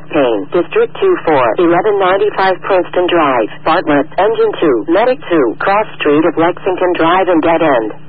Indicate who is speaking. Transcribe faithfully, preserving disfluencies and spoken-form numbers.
Speaker 1: pain. District two four, eleven ninety-five Princeton Drive. Bartlett, Engine two, Medic two, Cross Street of Lexington Drive and Dead End.